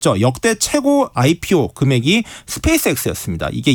역대 최고 IPO 금액이 스페이스X였습니다. 이게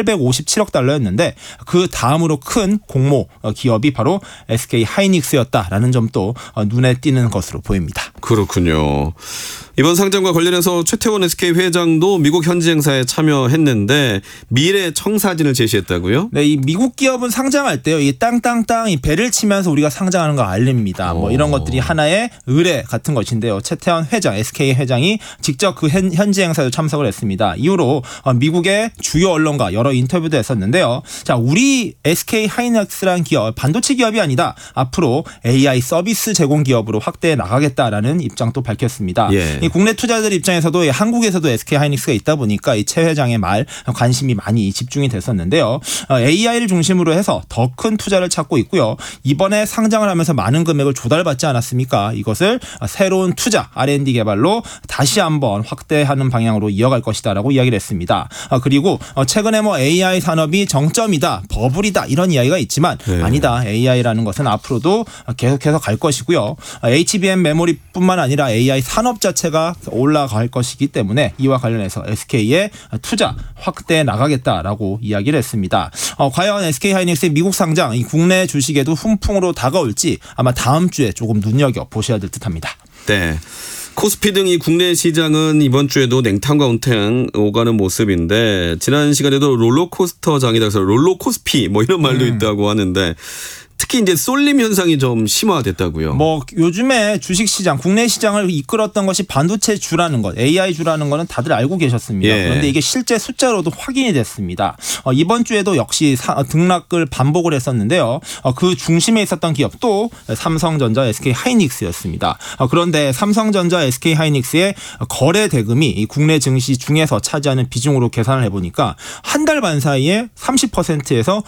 857억 달러였는데 그 다음으로 큰 공모 기업이 바로 SK 하이닉스였다라는 점도 눈에 띄는 것으로 보입니다. 그렇군요. 이번 상장과 관련해서 최태원 SK 회장도 미국 현지 행사에 참여했는데 미래 청사진을 제시했다고요? 네, 이 미국 기업은 상장할 때요, 이 땅땅땅 이 배를 치면서 우리가 상장하는 거 알립니다. 뭐 이런 것들이 하나의 의례 같은 것인데요. 최태원 회장, SK 회장이 직접 그 현지 행사에 참석을 했습니다. 이후로 미국의 주요 언론과 여러 인터뷰도 했었는데요. 자, 우리 SK 하이닉스라는 기업 반도체 기업이 아니다. 앞으로 AI 서비스 제공 기업으로 확대해 나가겠다라는 입장도 밝혔습니다. 예. 이 국내 투자자들 입장에서도 한국에서도 SK 하이닉스가 있다 보니까 이 최 회장의 말 관심이 많이 집중이 됐었는데요. AI를 중심으로 해서 더 큰 투자를 찾고 있고요. 이번에 상장을 하면서 많은 금액을 조달받지 않았습니까? 이것을 새로운 투자, R&D 개발로 다시 한번 확대하는 방향으로 이어갈 것이다라고 이야기를 했습니다. 그리고 최근에 뭐 AI 산업이 정점이다, 버블이다 이런 이야기가 있지만 아니다. AI라는 것은 앞으로도 계속해서 갈 것이고요. HBM 메모리뿐만 아니라 AI 산업 자체가 올라갈 것이기 때문에 이와 관련해서 SK의 투자 확대해 나가겠다라고 이야기를 했습니다. 과연 SK 하이닉스의 미국 상장, 이 국내 주식에도 훈풍으로 다가올지 아마 다음 주에 조금 눈여겨보셔야 될 듯합니다. 네. 코스피 등 이 국내 시장은 이번 주에도 냉탕과 온탕 오가는 모습인데 지난 시간에도 롤러코스터장이다 해서 롤러코스피 뭐 이런 말도 있다고 하는데 특히 이제 쏠림 현상이 좀 심화됐다고요. 뭐 요즘에 주식시장, 국내 시장을 이끌었던 것이 반도체 주라는 것, AI 주라는 거는 다들 알고 계셨습니다. 예. 그런데 이게 실제 숫자로도 확인이 됐습니다. 이번 주에도 역시 등락을 반복을 했었는데요. 그 중심에 있었던 기업도 삼성전자, SK 하이닉스였습니다. 그런데 삼성전자, SK 하이닉스의 거래 대금이 이 국내 증시 중에서 차지하는 비중으로 계산을 해보니까 한 달 반 사이에 30%에서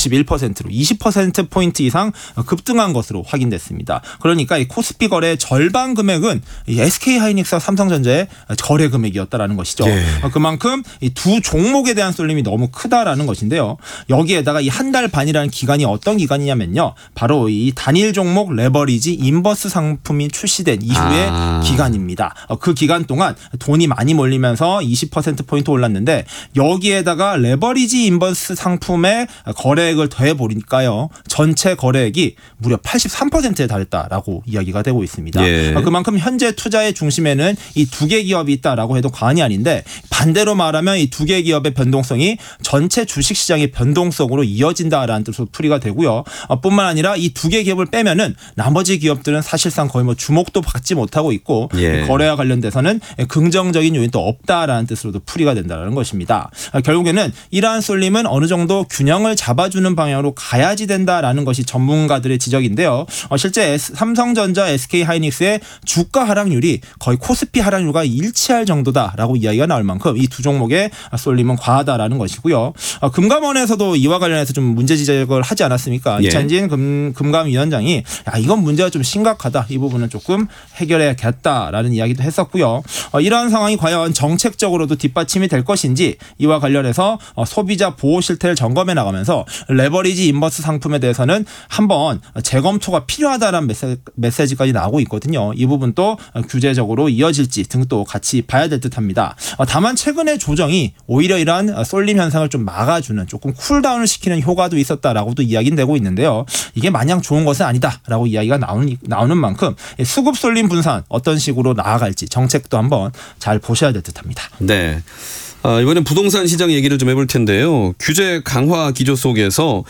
51%로 20%포인트 이상 급등한 것으로 확인됐습니다. 그러니까 이 코스피 거래 절반 금액은 이 SK 하이닉스와 삼성전자의 거래 금액이었다라는 것이죠. 예. 그만큼 이 두 종목에 대한 쏠림이 너무 크다라는 것인데요. 여기에다가 이 한 달 반이라는 기간이 어떤 기간이냐면요. 바로 이 단일 종목 레버리지 인버스 상품이 출시된 이후의 기간입니다. 그 기간 동안 돈이 많이 몰리면서 20%포인트 올랐는데 여기에다가 레버리지 인버스 상품의 거래액을 더해보니까요. 전체 거래액이 무려 83%에 달했다라고 이야기가 되고 있습니다. 예. 그만큼 현재 투자의 중심에는 이 두 개 기업이 있다라고 해도 과언이 아닌데 반대로 말하면 이 두 개 기업의 변동성이 전체 주식시장의 변동성으로 이어진다라는 뜻으로 풀이가 되고요. 뿐만 아니라 이 두 개 기업을 빼면은 나머지 기업들은 사실상 거의 뭐 주목도 받지 못하고 있고 예. 거래와 관련돼서는 긍정적인 요인도 없다라는 뜻으로도 풀이가 된다는 것입니다. 결국에는 이러한 쏠림은 어느 정도 균형을 잡아주는 방향으로 가야지 된다라는 것이 전문가들의 지적인데요. 실제 삼성전자, SK 하이닉스의 주가 하락률이 거의 코스피 하락률과 일치할 정도다라고 이야기가 나올 만큼 이 두 종목의 쏠림은 과하다라는 것이고요. 금감원에서도 이와 관련해서 좀 문제 지적을 하지 않았습니까? 예. 이찬진 금감위원장이 이건 문제가 좀 심각하다. 이 부분은 조금 해결해야겠다라는 이야기도 했었고요. 이러한 상황이 과연 정책적으로도 뒷받침이 될 것인지 이와 관련해서 소비자 보호 실태를 점검해 나가면서 레버리지 인버스 상품에 대해서는 한번 재검토가 필요하다는 메시지까지 나오고 있거든요. 이 부분도 규제적으로 이어질지 등도 같이 봐야 될 듯합니다. 다만 최근의 조정이 오히려 이러한 쏠림 현상을 좀 막아주는 조금 쿨다운을 시키는 효과도 있었다라고도 이야기는 되고 있는데요. 이게 마냥 좋은 것은 아니다라고 이야기가 나오는 만큼 수급 쏠림 분산 어떤 식으로 나아갈지 정책도 한번 잘 보셔야 될 듯합니다. 네. 이번엔 부동산 시장 얘기를 좀 해볼 텐데요. 규제 강화 기조 속에서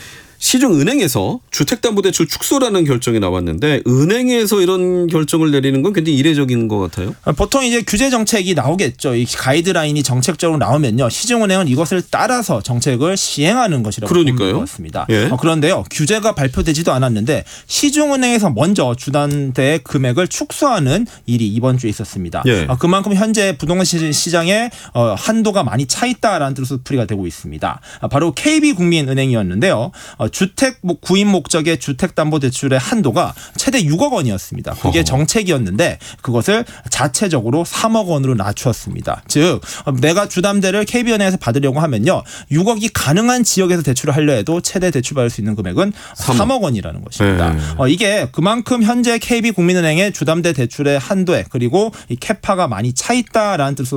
시중은행에서 주택담보대출 축소라는 결정이 나왔는데 은행에서 이런 결정을 내리는 건 굉장히 이례적인 것 같아요. 보통 이제 규제 정책이 나오겠죠. 이 가이드라인이 정책적으로 나오면요. 시중은행은 이것을 따라서 정책을 시행하는 것이라고 보는 것 같습니다. 예. 그런데요. 규제가 발표되지도 않았는데 시중은행에서 먼저 주담대 금액을 축소하는 일이 이번 주에 있었습니다. 예. 그만큼 현재 부동산 시장에 한도가 많이 차 있다라는 뜻으로 풀이가 되고 있습니다. 바로 KB국민은행이었는데요. 주택 구입 목적의 주택담보대출의 한도가 최대 6억 원이었습니다. 그게 정책이었는데 그것을 자체적으로 3억 원으로 낮추었습니다. 즉 내가 주담대를 KB은행에서 받으려고 하면요. 6억이 가능한 지역에서 대출을 하려 해도 최대 대출받을 수 있는 금액은 3억 원이라는 것입니다. 이게 그만큼 현재 KB국민은행의 주담대 대출의 한도에 그리고 이 캐파가 많이 차 있다라는 뜻으로